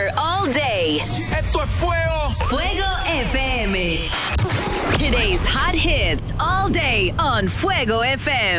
weather all day. Esto es fuego. Fuego FM. Today's hot hits all day on Fuego FM.